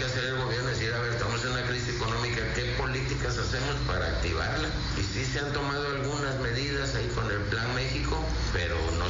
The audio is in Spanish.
hacer el gobierno es decir, a ver, estamos en una crisis económica, ¿qué políticas hacemos para activarla? Y sí se han tomado algunas medidas ahí con el Plan México, pero no